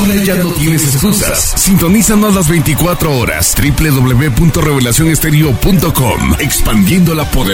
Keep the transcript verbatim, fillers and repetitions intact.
Ahora ya no tienes excusas. Sintonízanos las veinticuatro horas. doble u doble u doble u punto revelación estéreo punto com. Expandiendo la poderosa